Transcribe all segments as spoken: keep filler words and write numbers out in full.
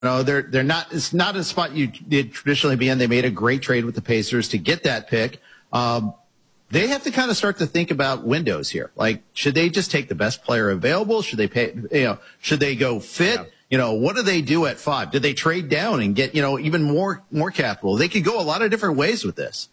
know, they're they're not. It's not a spot you did traditionally be in. They made a great trade with the Pacers to get that pick. Um, they have to kind of start to think about windows here. Like, should they just take the best player available? Should they pay? You know, should they go fit? Yeah. You know, what do they do at five? Did they trade down and get, you know, even more more capital? They could go a lot of different ways with this.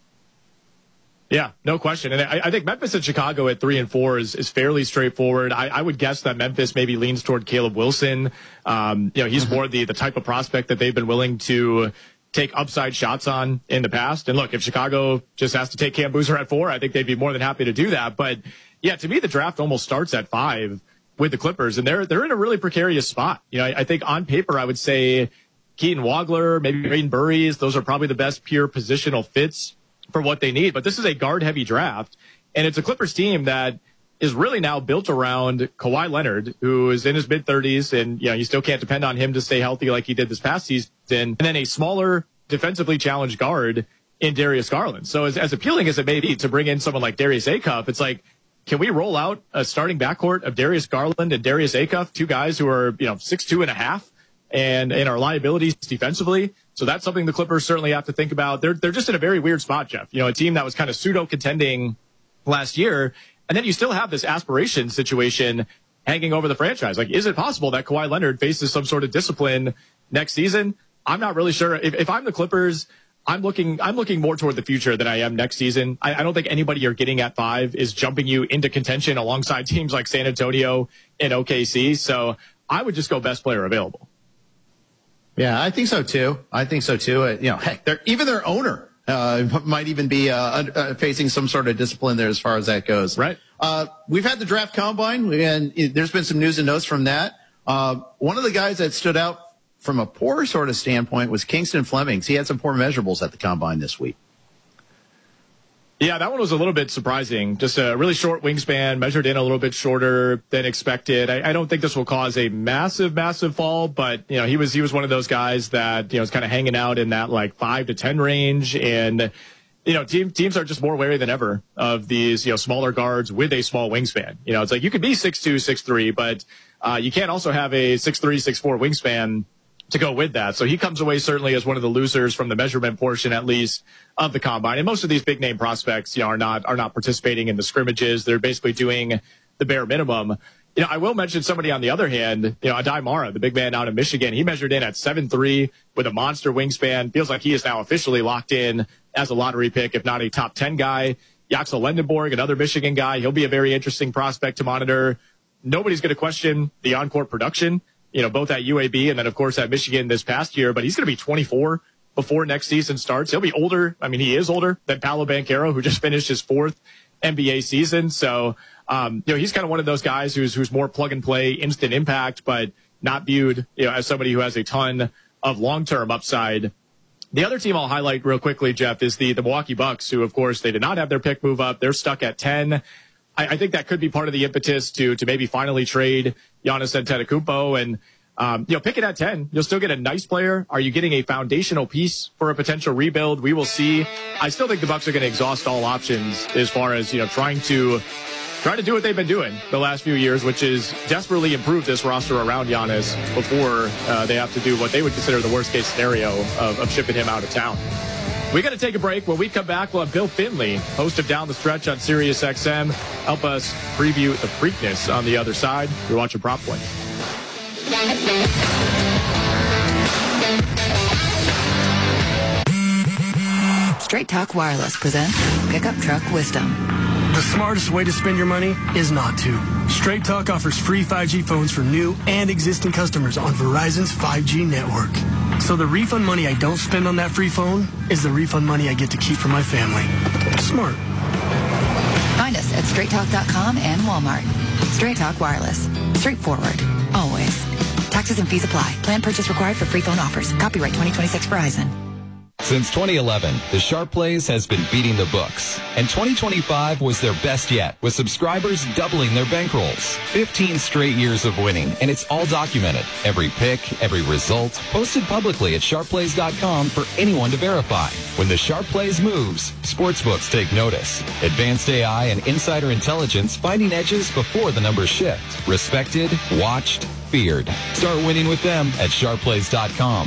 Yeah, no question. And I, I think Memphis and Chicago at three and four is, is fairly straightforward. I, I would guess that Memphis maybe leans toward Caleb Wilson. Um, you know, he's mm-hmm. more the, the type of prospect that they've been willing to take upside shots on in the past. And look, if Chicago just has to take Cam Boozer at four, I think they'd be more than happy to do that. But yeah, to me, the draft almost starts at five with the Clippers, and they're they're in a really precarious spot. You know, I, I think on paper, I would say Keaton Wagler, maybe Braden Burries, those are probably the best pure positional fits for what they need. But this is a guard-heavy draft, and it's a Clippers team that is really now built around Kawhi Leonard, who is in his mid-thirties, and you know you still can't depend on him to stay healthy like he did this past season. And then a smaller, defensively challenged guard in Darius Garland. So as, as appealing as it may be to bring in someone like Darius Acuff, it's like, can we roll out a starting backcourt of Darius Garland and Darius Acuff, two guys who are you know six two and a half, and and are liabilities defensively? So that's something the Clippers certainly have to think about. They're they're just in a very weird spot, Jeff. You know, a team that was kind of pseudo contending last year, and then you still have this aspiration situation hanging over the franchise. Like, is it possible that Kawhi Leonard faces some sort of discipline next season? I'm not really sure. If, if I'm the Clippers, I'm looking I'm looking more toward the future than I am next season. I, I don't think anybody you're getting at five is jumping you into contention alongside teams like San Antonio and O K C. So I would just go best player available. Yeah, I think so too. I think so too. Uh, you know, heck, they're, even their owner uh, might even be uh, uh, facing some sort of discipline there as far as that goes. Right. Uh, we've had the draft combine, and there's been some news and notes from that. Uh, one of the guys that stood out from a poor sort of standpoint was Kingston Flemings. He had some poor measurables at the combine this week. Yeah, that one was a little bit surprising. Just a really short wingspan, measured in a little bit shorter than expected. I, I don't think this will cause a massive, massive fall, but you know, he was he was one of those guys that you know was kind of hanging out in that like five to ten range, and you know, team, teams are just more wary than ever of these you know smaller guards with a small wingspan. You know, it's like you could be six two, six three, but uh, you can't also have a six three, six four wingspan to go with that. So he comes away certainly as one of the losers from the measurement portion, at least, of the combine. And most of these big name prospects, you know, are not, are not participating in the scrimmages. They're basically doing the bare minimum. You know, I will mention somebody on the other hand, you know, Adai Mara, the big man out of Michigan. He measured in at seven three with a monster wingspan. Feels like he is now officially locked in as a lottery pick, if not a top ten guy. Yaxel Lendenborg, another Michigan guy. He'll be a very interesting prospect to monitor. Nobody's going to question the on-court production, you know, both at U A B and then, of course, at Michigan this past year. But he's going to be twenty-four before next season starts. He'll be older. I mean, he is older than Paolo Banchero, who just finished his fourth N B A season. So, um, you know, he's kind of one of those guys who's who's more plug and play, instant impact, but not viewed, you know, as somebody who has a ton of long-term upside. The other team I'll highlight real quickly, Jeff, is the, the Milwaukee Bucks, who, of course, they did not have their pick move up. They're stuck at ten. I think that could be part of the impetus to to maybe finally trade Giannis Antetokounmpo and um, you know pick it at ten. You'll still get a nice player. Are you getting a foundational piece for a potential rebuild? We will see. I still think the Bucks are going to exhaust all options as far as you know trying to try to do what they've been doing the last few years, which is desperately improve this roster around Giannis before uh, they have to do what they would consider the worst case scenario of, of shipping him out of town. We got to take a break. When we come back, we'll have Bill Finley, host of Down the Stretch on Sirius X M, help us preview the Freakness on the other side. You're watching Prop Point. Straight Talk Wireless presents Pickup Truck Wisdom. The smartest way to spend your money is not to. Straight Talk offers free five G phones for new and existing customers on Verizon's five G network. So the refund money I don't spend on that free phone is the refund money I get to keep for my family. Smart. Find us at straight talk dot com and Walmart. Straight Talk Wireless. Straightforward. Always. Taxes and fees apply. Plan purchase required for free phone offers. Copyright twenty twenty-six Verizon. Since twenty eleven, the Sharp Plays has been beating the books. And twenty twenty-five was their best yet, with subscribers doubling their bankrolls. fifteen straight years of winning, and it's all documented. Every pick, every result, posted publicly at sharp plays dot com for anyone to verify. When the Sharp Plays moves, sportsbooks take notice. Advanced A I and insider intelligence finding edges before the numbers shift. Respected, watched, feared. Start winning with them at sharp plays dot com.